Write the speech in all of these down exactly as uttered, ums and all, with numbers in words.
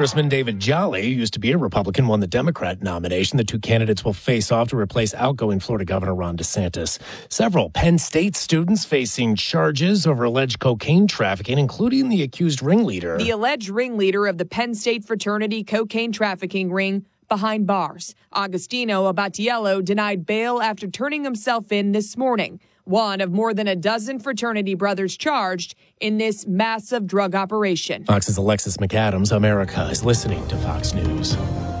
Congressman David Jolly, who used to be a Republican, won the Democrat nomination. The two candidates will face off to replace outgoing Florida Governor Ron DeSantis. Several Penn State students facing charges over alleged cocaine trafficking, including the accused ringleader. The alleged ringleader of the Penn State fraternity cocaine trafficking ring behind bars. Agostino Abatiello denied bail after turning himself in this morning. One of more than a dozen fraternity brothers charged in this massive drug operation. Fox's Alexis McAdams. America is listening to Fox News.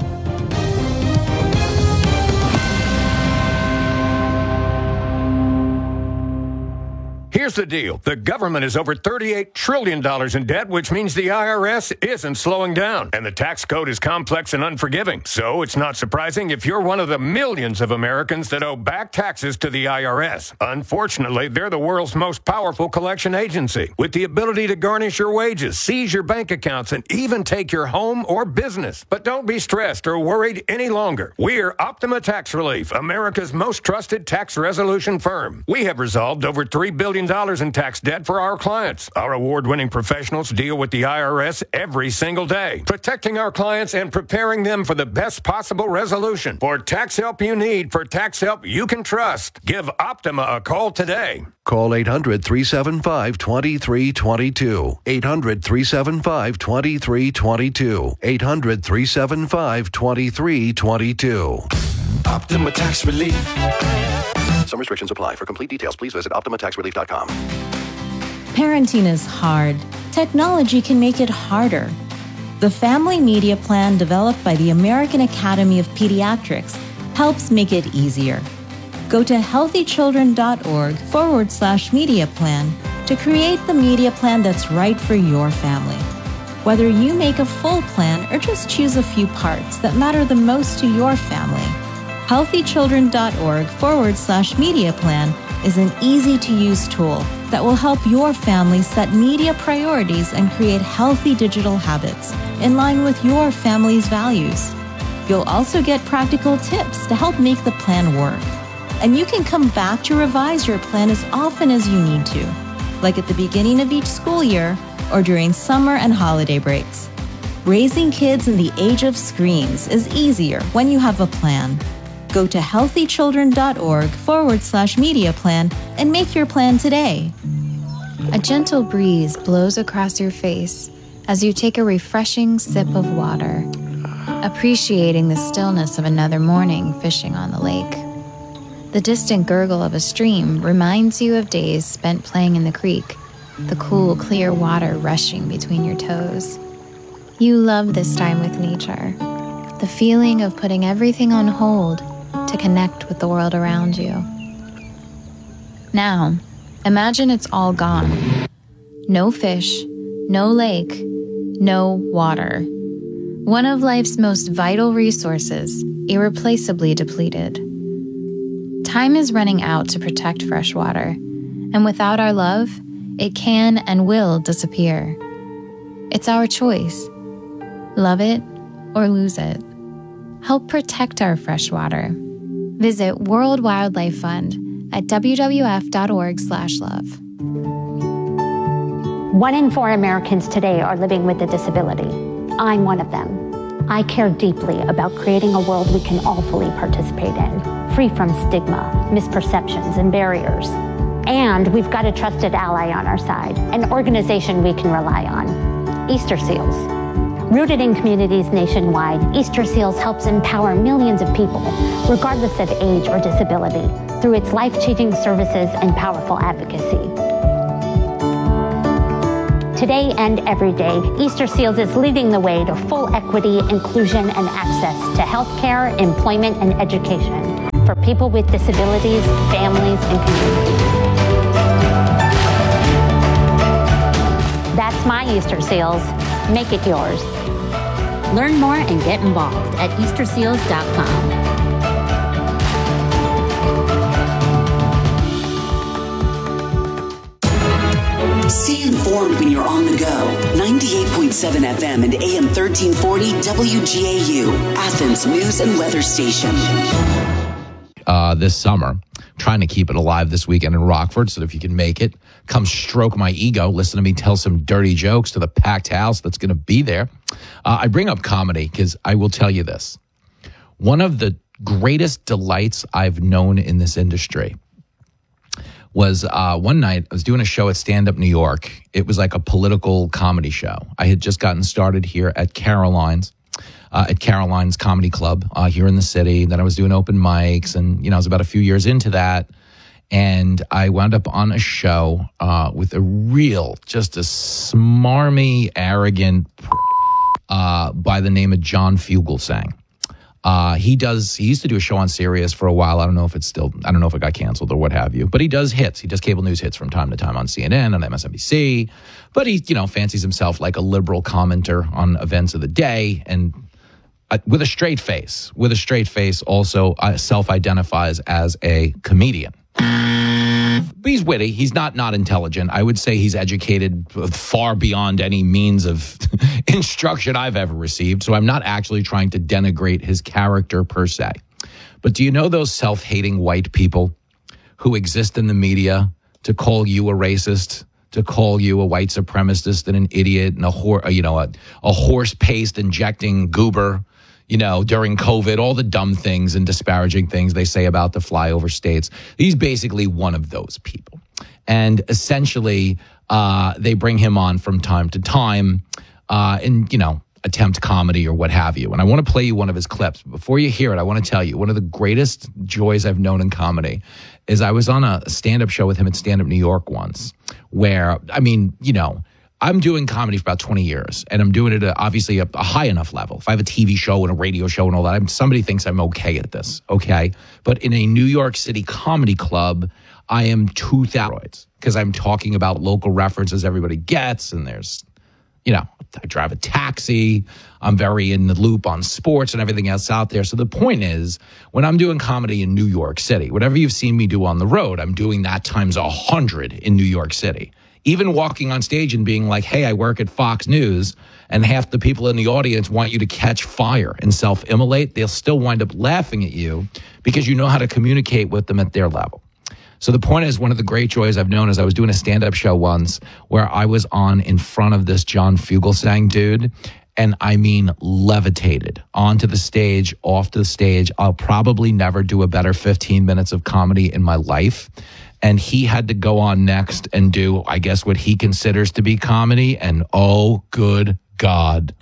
Here's the deal. The government is over thirty-eight trillion dollars in debt, which means the I R S isn't slowing down. And the tax code is complex and unforgiving. So it's not surprising if you're one of the millions of Americans that owe back taxes to the I R S. Unfortunately, they're the world's most powerful collection agency, with the ability to garnish your wages, seize your bank accounts, and even take your home or business. But don't be stressed or worried any longer. We're Optima Tax Relief, America's most trusted tax resolution firm. We have resolved over three billion dollars in tax debt for our clients. Our award-winning professionals deal with the I R S every single day, protecting our clients and preparing them for the best possible resolution. For tax help you need, for tax help you can trust, give Optima a call today. Call eight hundred, three seven five, two three two two. eight hundred, three seven five, two three two two. eight hundred, three seven five, two three two two. Optima Tax Relief. Some restrictions apply. For complete details, please visit optima tax relief dot com. Parenting is hard. Technology can make it harder. The Family Media Plan developed by the American Academy of Pediatrics helps make it easier. Go to healthychildren.org forward slash media plan to create the media plan that's right for your family. Whether you make a full plan or just choose a few parts that matter the most to your family, healthychildren.org forward slash media plan is an easy-to-use tool that will help your family set media priorities and create healthy digital habits in line with your family's values. You'll also get practical tips to help make the plan work. And you can come back to revise your plan as often as you need to, like at the beginning of each school year or during summer and holiday breaks. Raising kids in the age of screens is easier when you have a plan. Go to healthychildren.org forward slash media plan and make your plan today. A gentle breeze blows across your face as you take a refreshing sip of water, appreciating the stillness of another morning fishing on the lake. The distant gurgle of a stream reminds you of days spent playing in the creek, the cool, clear water rushing between your toes. You love this time with nature, the feeling of putting everything on hold to connect with the world around you. Now, imagine it's all gone. No fish, no lake, no water. One of life's most vital resources, irreplaceably depleted. Time is running out to protect fresh water, and without our love, it can and will disappear. It's our choice. Love it or lose it. Help protect our fresh water. Visit World Wildlife Fund at w w f dot org slash love. One in four Americans today are living with a disability. I'm one of them. I care deeply about creating a world we can all fully participate in, free from stigma, misperceptions, and barriers. And we've got a trusted ally on our side, an organization we can rely on, Easter Seals. Rooted in communities nationwide, Easter Seals helps empower millions of people, regardless of age or disability, through its life-changing services and powerful advocacy. Today and every day, Easter Seals is leading the way to full equity, inclusion, and access to healthcare, employment, and education for people with disabilities, families, and communities. That's my Easter Seals. Make it yours. Learn more and get involved at easter seals dot com. Stay informed when you're on the go. ninety-eight point seven F M and A M thirteen forty W G A U, Athens News and Weather Station. Uh, this summer, trying to keep it alive this weekend in Rockford, so that if you can make it, come stroke my ego, listen to me tell some dirty jokes to the packed house that's going to be there. Uh, I bring up comedy because I will tell you this. One of the greatest delights I've known in this industry was uh, one night I was doing a show at Stand Up New York. It was like a political comedy show. I had just gotten started here at Caroline's, uh, at Caroline's Comedy Club uh, here in the city. Then I was doing open mics, and you know I was about a few years into that, and I wound up on a show uh, with a real, just a smarmy, arrogant uh, by the name of John Fugelsang. Uh, he does, he used to do a show on Sirius for a while. I don't know if it's still, I don't know if it got canceled or what have you, but he does hits. He does cable news hits from time to time on C N N and M S N B C, but he, you know, fancies himself like a liberal commenter on events of the day, and uh, with a straight face, with a straight face also uh, self-identifies as a comedian. But he's witty. He's not not intelligent. I would say he's educated far beyond any means of instruction I've ever received. So I'm not actually trying to denigrate his character per se. But do you know those self-hating white people who exist in the media to call you a racist, to call you a white supremacist and an idiot and a hor- you know a, a horse paste injecting goober? You know, during COVID, all the dumb things and disparaging things they say about the flyover states. He's basically one of those people. And essentially, uh, they bring him on from time to time uh, and, you know, attempt comedy or what have you. And I want to play you one of his clips. Before you hear it, I want to tell you, one of the greatest joys I've known in comedy is I was on a stand-up show with him at Stand Up New York once where, I mean, you know, I'm doing comedy for about twenty years, and I'm doing it at obviously a, a high enough level. If I have a T V show and a radio show and all that, I'm, somebody thinks I'm okay at this, okay? But in a New York City comedy club, I am two thousand because I'm talking about local references everybody gets, and there's, you know, I drive a taxi. I'm very in the loop on sports and everything else out there. So the point is, when I'm doing comedy in New York City, whatever you've seen me do on the road, I'm doing that times a hundred in New York City. Even walking on stage and being like, hey, I work at Fox News, and half the people in the audience want you to catch fire and self-immolate, they'll still wind up laughing at you because you know how to communicate with them at their level. So the point is, one of the great joys I've known is I was doing a stand-up show once where I was on in front of this John Fugelsang dude, and I mean levitated onto the stage, off the stage. I'll probably never do a better fifteen minutes of comedy in my life. And he had to go on next and do, I guess, what he considers to be comedy. And oh, good God.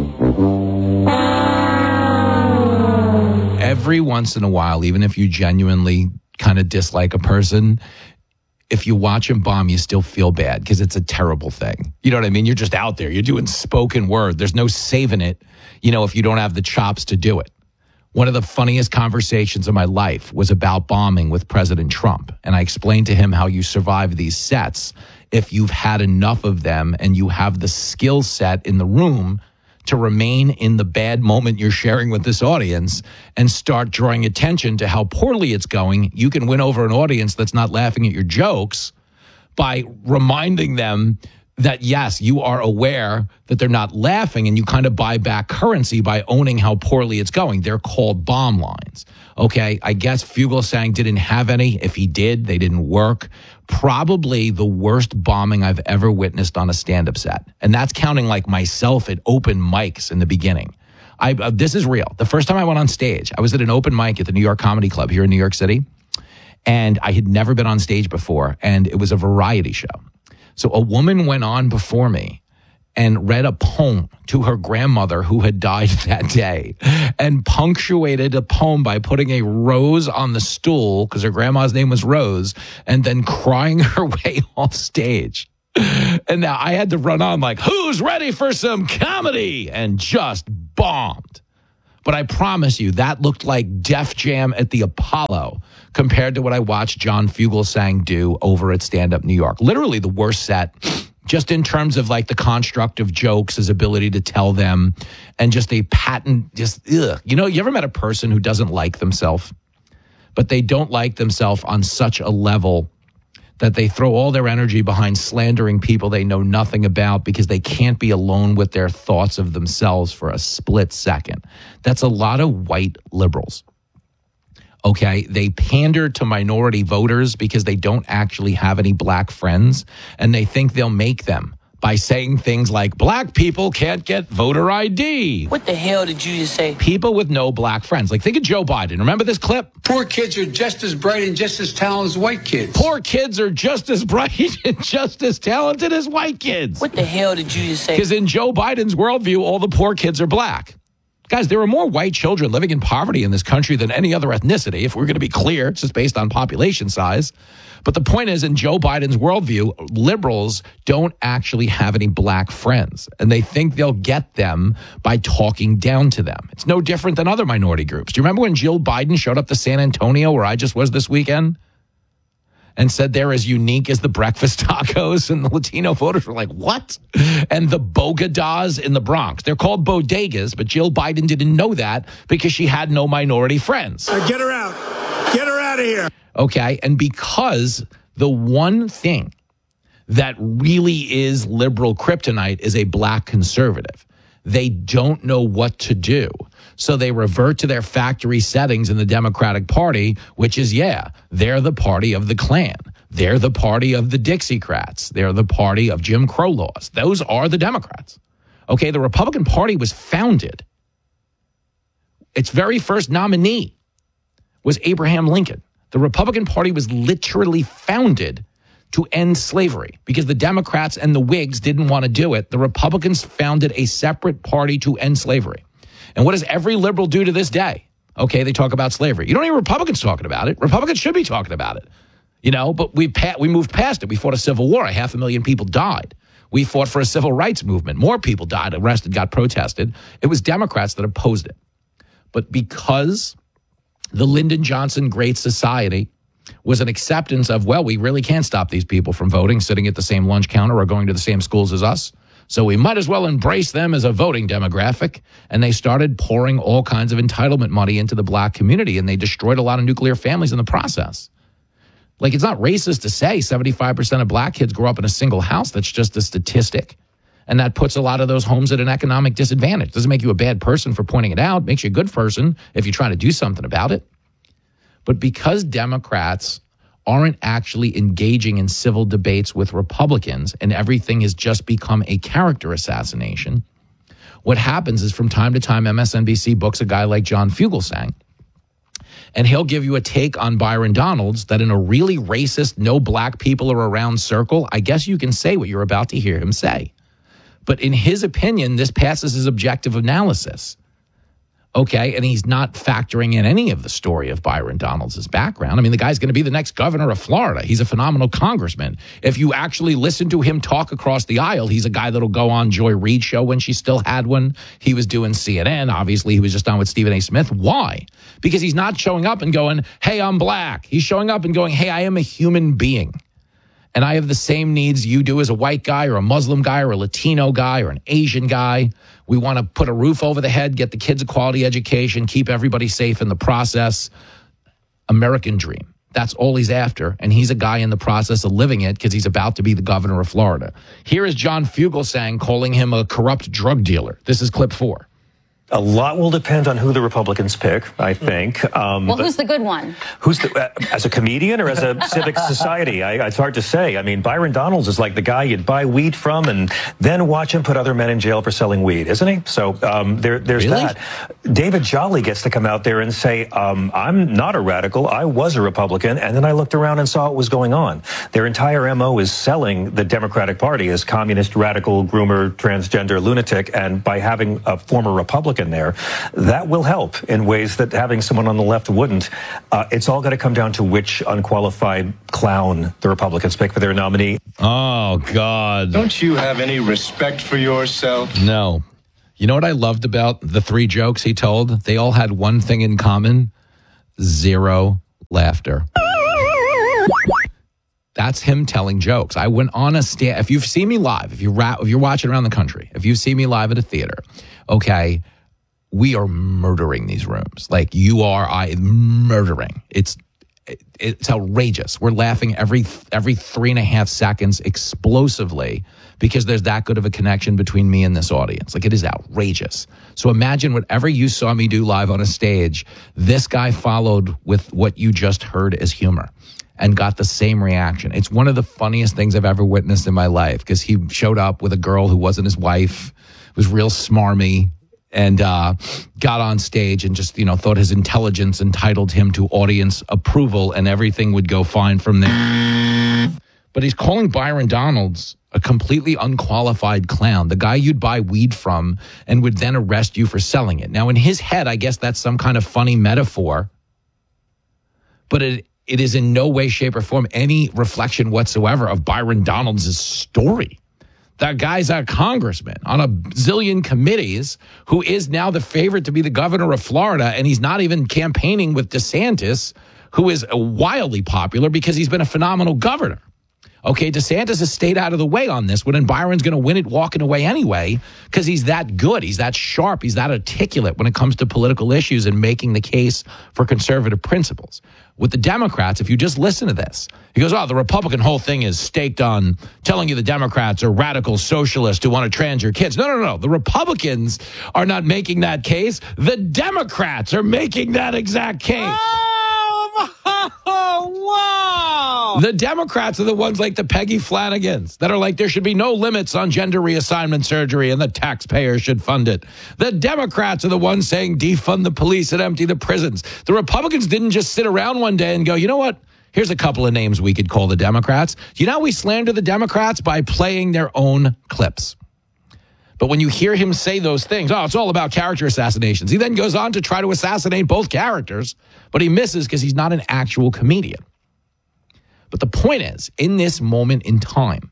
Every once in a while, even if you genuinely kind of dislike a person, if you watch him bomb, you still feel bad because it's a terrible thing. You know what I mean? You're just out there. You're doing spoken word. There's no saving it, you know, if you don't have the chops to do it. One of the funniest conversations of my life was about bombing with President Trump. And I explained to him how you survive these sets if you've had enough of them and you have the skill set in the room to remain in the bad moment you're sharing with this audience and start drawing attention to how poorly it's going. You can win over an audience that's not laughing at your jokes by reminding them that, yes, you are aware that they're not laughing, and you kind of buy back currency by owning how poorly it's going. They're called bomb lines. Okay, I guess Fugelsang didn't have any. If he did, they didn't work. Probably the worst bombing I've ever witnessed on a stand-up set. And that's counting like myself at open mics in the beginning. I uh, this is real. The first time I went on stage, I was at an open mic at the New York Comedy Club here in New York City, and I had never been on stage before, and it was a variety show. So a woman went on before me and read a poem to her grandmother who had died that day, and punctuated a poem by putting a rose on the stool because her grandma's name was Rose, and then crying her way off stage. And now I had to run on like, who's ready for some comedy? And just bombed. But I promise you, that looked like Def Jam at the Apollo compared to what I watched John Fugelsang do over at Stand Up New York. Literally the worst set, just in terms of like the construct of jokes, his ability to tell them, and just a patent, just, ugh. You know, you ever met a person who doesn't like themselves, but they don't like themselves on such a level that they throw all their energy behind slandering people they know nothing about because they can't be alone with their thoughts of themselves for a split second. That's a lot of white liberals. Okay, they pander to minority voters because they don't actually have any black friends, and they think they'll make them by saying things like, black people can't get voter I D. What the hell did you just say? People with no black friends. Like, think of Joe Biden. Remember this clip? Poor kids are just as bright and just as talented as white kids. Poor kids are just as bright and just as talented as white kids. What the hell did you just say? Because in Joe Biden's worldview, all the poor kids are black. Guys, there are more white children living in poverty in this country than any other ethnicity. If we're going to be clear, it's just based on population size. But the point is, in Joe Biden's worldview, liberals don't actually have any black friends, and they think they'll get them by talking down to them. It's no different than other minority groups. Do you remember when Jill Biden showed up to San Antonio, where I just was this weekend, and said they're as unique as the breakfast tacos, and the Latino voters were like, what? And the bodegas in the Bronx. They're called bodegas, but Jill Biden didn't know that because she had no minority friends. Uh, get her out. Get her out of here. Okay, and because the one thing that really is liberal kryptonite is a black conservative, they don't know what to do. So they revert to their factory settings in the Democratic Party, which is, yeah, they're the party of the Klan. They're the party of the Dixiecrats. They're the party of Jim Crow laws. Those are the Democrats. Okay, the Republican Party was founded. Its very first nominee was Abraham Lincoln. The Republican Party was literally founded to end slavery because the Democrats and the Whigs didn't want to do it. The Republicans founded a separate party to end slavery. And what does every liberal do to this day? Okay, they talk about slavery. You don't hear Republicans talking about it. Republicans should be talking about it. You know, but we pa- we moved past it. We fought a civil war. A half a million people died. We fought for a civil rights movement. More people died, arrested, got protested. It was Democrats that opposed it. But because the Lyndon Johnson Great Society was an acceptance of, well, we really can't stop these people from voting, sitting at the same lunch counter or going to the same schools as us. So we might as well embrace them as a voting demographic. And they started pouring all kinds of entitlement money into the black community, and they destroyed a lot of nuclear families in the process. Like, it's not racist to say seventy-five percent of black kids grow up in a single house. That's just a statistic. And that puts a lot of those homes at an economic disadvantage. Doesn't make you a bad person for pointing it out. Makes you a good person if you're trying to do something about it. But because Democrats aren't actually engaging in civil debates with Republicans and everything has just become a character assassination, what happens is from time to time M S N B C books a guy like John Fugelsang, and he'll give you a take on Byron Donalds that in a really racist, no black people are around circle, I guess you can say what you're about to hear him say. But in his opinion, this passes his objective analysis. Okay, and he's not factoring in any of the story of Byron Donalds' background. I mean, the guy's going to be the next governor of Florida. He's a phenomenal congressman. If you actually listen to him talk across the aisle, he's a guy that'll go on Joy Reid's show when she still had one. He was doing C N N. Obviously, he was just on with Stephen A. Smith. Why? Because he's not showing up and going, hey, I'm black. He's showing up and going, hey, I am a human being. And I have the same needs you do as a white guy or a Muslim guy or a Latino guy or an Asian guy. We want to put a roof over the head, get the kids a quality education, keep everybody safe in the process. American dream. That's all he's after. And he's a guy in the process of living it because he's about to be the governor of Florida. Here is John Fugelsang calling him a corrupt drug dealer. This is clip four. A lot will depend on who the Republicans pick, I think. Um, well, who's the good one? Who's the, uh, as a comedian or as a civic society? I, it's hard to say. I mean, Byron Donalds is like the guy you'd buy weed from and then watch him put other men in jail for selling weed, isn't he? So um, there, there's really? that. David Jolly gets to come out there and say, um, I'm not a radical. I was a Republican. And then I looked around and saw what was going on. Their entire M O is selling the Democratic Party as communist, radical, groomer, transgender, lunatic. And by having a former Republican in there, that will help in ways that having someone on the left wouldn't. Uh, it's all going to come down to which unqualified clown the Republicans pick for their nominee. Oh, God. Don't you have any respect for yourself? No. You know what I loved about the three jokes he told? They all had one thing in common: zero laughter. That's him telling jokes. I went on a stand. If you've seen me live, if, you ra- if you're watching around the country, if you've seen me live at a theater, okay, we are murdering these rooms. Like you are, I murdering. It's it's outrageous. We're laughing every every three and a half seconds explosively because there's that good of a connection between me and this audience. Like, it is outrageous. So imagine whatever you saw me do live on a stage, this guy followed with what you just heard as humor and got the same reaction. It's one of the funniest things I've ever witnessed in my life because he showed up with a girl who wasn't his wife, was real smarmy, and uh, got on stage and just, you know, thought his intelligence entitled him to audience approval and everything would go fine from there. But he's calling Byron Donalds a completely unqualified clown, the guy you'd buy weed from and would then arrest you for selling it. Now, in his head, I guess that's some kind of funny metaphor, but it it is in no way, shape, or form any reflection whatsoever of Byron Donalds' story. That guy's a congressman on a zillion committees who is now the favorite to be the governor of Florida, and he's not even campaigning with DeSantis, who is wildly popular because he's been a phenomenal governor. Okay, DeSantis has stayed out of the way on this one, and Byron's going to win it walking away anyway because he's that good. He's that sharp. He's that articulate when it comes to political issues and making the case for conservative principles. With the Democrats, if you just listen to this, he goes, oh, the Republican whole thing is staked on telling you the Democrats are radical socialists who want to trans your kids. No, no, no. The Republicans are not making that case. The Democrats are making that exact case. Oh, wow. The Democrats are the ones like the Peggy Flanagans that are like, there should be no limits on gender reassignment surgery and the taxpayers should fund it. The Democrats are the ones saying defund the police and empty the prisons. The Republicans didn't just sit around one day and go, you know what? Here's a couple of names we could call the Democrats. You know how we slander the Democrats? By playing their own clips. But when you hear him say those things, oh, it's all about character assassinations. He then goes on to try to assassinate both characters, but he misses because he's not an actual comedian. But the point is, in this moment in time,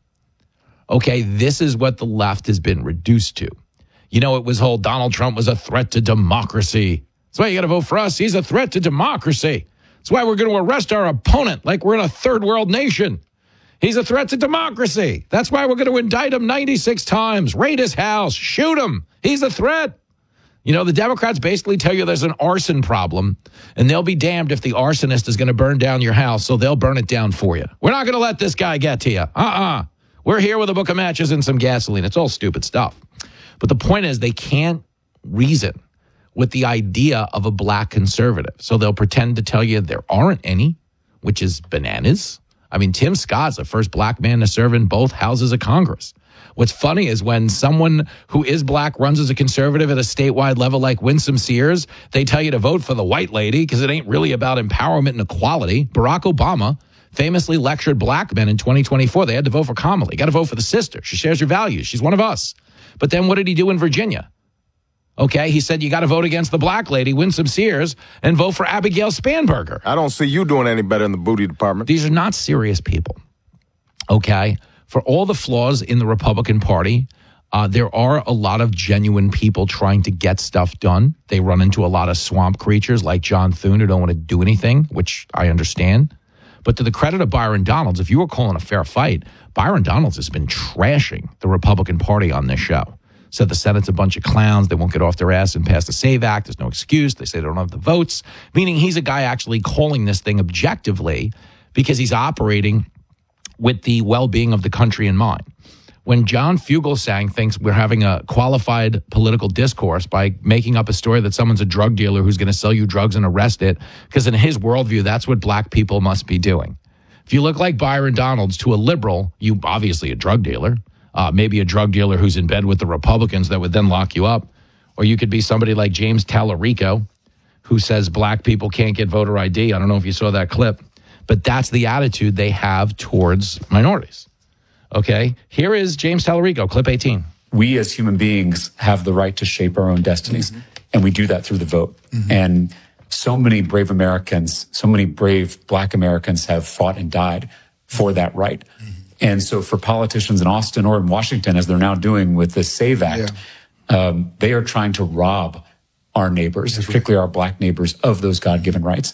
okay, this is what the left has been reduced to. You know, it was whole Donald Trump was a threat to democracy. That's why you got to vote for us. He's a threat to democracy. That's why we're going to arrest our opponent like we're in a third world nation. He's a threat to democracy. That's why we're going to indict him ninety-six times, raid his house, shoot him. He's a threat. You know, the Democrats basically tell you there's an arson problem, and they'll be damned if the arsonist is going to burn down your house, so they'll burn it down for you. We're not going to let this guy get to you. Uh-uh. We're here with a book of matches and some gasoline. It's all stupid stuff. But the point is, they can't reason with the idea of a black conservative. So they'll pretend to tell you there aren't any, which is bananas. I mean, Tim Scott's the first black man to serve in both houses of Congress. What's funny is when someone who is black runs as a conservative at a statewide level like Winsome Sears, they tell you to vote for the white lady because it ain't really about empowerment and equality. Barack Obama famously lectured black men in twenty twenty-four. They had to vote for Kamala. You got to vote for the sister. She shares your values. She's one of us. But then what did he do in Virginia? Okay, he said you got to vote against the black lady, Winsome Sears, and vote for Abigail Spanberger. I don't see you doing any better in the booty department. These are not serious people. Okay, for all the flaws in the Republican Party, uh, there are a lot of genuine people trying to get stuff done. They run into a lot of swamp creatures like John Thune who don't want to do anything, which I understand. But to the credit of Byron Donalds, if you were calling a fair fight, Byron Donalds has been trashing the Republican Party on this show. Said the Senate's a bunch of clowns. They won't get off their ass and pass the SAVE Act. There's no excuse. They say they don't have the votes, meaning he's a guy actually calling this thing objectively because he's operating with the well-being of the country in mind. When John Fugelsang thinks we're having a qualified political discourse by making up a story that someone's a drug dealer who's going to sell you drugs and arrest it, because in his worldview, that's what black people must be doing. If you look like Byron Donalds to a liberal, you obviously a drug dealer. Uh, maybe a drug dealer who's in bed with the Republicans that would then lock you up. Or you could be somebody like James Tallarico, who says black people can't get voter I D. I don't know if you saw that clip. But that's the attitude they have towards minorities. Okay? Here is James Tallarico, clip eighteen. We as human beings have the right to shape our own destinies. Mm-hmm. And we do that through the vote. Mm-hmm. And so many brave Americans, so many brave black Americans have fought and died for that right. Mm-hmm. And so for politicians in Austin or in Washington, as they're now doing with the SAVE Act, yeah. um, they are trying to rob our neighbors, That's particularly right. our black neighbors, of those God-given rights.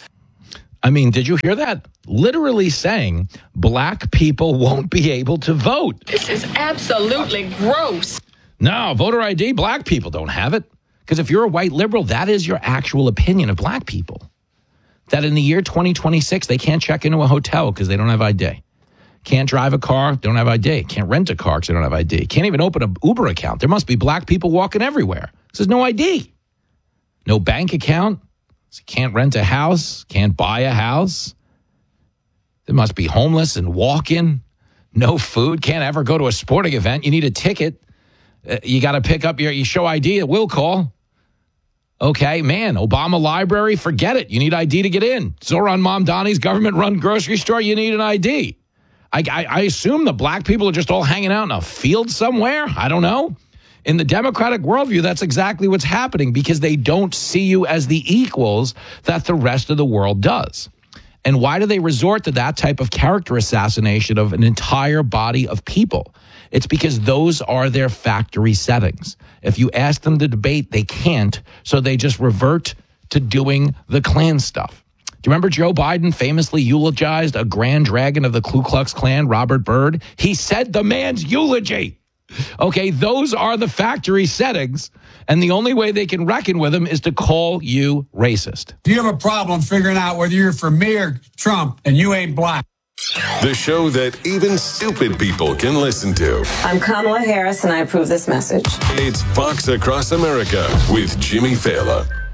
I mean, did you hear that? Literally saying black people won't be able to vote. This is absolutely gross. No, voter I D, black people don't have it. Because if you're a white liberal, that is your actual opinion of black people. that in the year twenty twenty-six, they can't check into a hotel because they don't have I D. Can't drive a car, don't have I D. Can't rent a car because they don't have I D. Can't even open an Uber account. There must be black people walking everywhere. There's no I D. No bank account. Can't rent a house. Can't buy a house. There must be homeless and walking. No food. Can't ever go to a sporting event. You need a ticket. Uh, you got to pick up your, you show I D at will call. Okay, man, Obama Library, forget it. You need I D to get in. Zoran Mamdani's government-run grocery store, you need an I D. I, I, I assume the black people are just all hanging out in a field somewhere. I don't know. In the Democratic worldview, that's exactly what's happening because they don't see you as the equals that the rest of the world does. And why do they resort to that type of character assassination of an entire body of people? It's because those are their factory settings. If you ask them to debate, they can't, so they just revert to doing the Klan stuff. Do you remember Joe Biden famously eulogized a Grand Dragon of the Ku Klux Klan, Robert Byrd? He said the man's eulogy. Okay, those are the factory settings, and the only way they can reckon with them is to call you racist. Do you have a problem figuring out whether you're for me or Trump and you ain't black? The show that even stupid people can listen to. I'm Kamala Harris, and I approve this message. It's Fox Across America with Jimmy Fallon.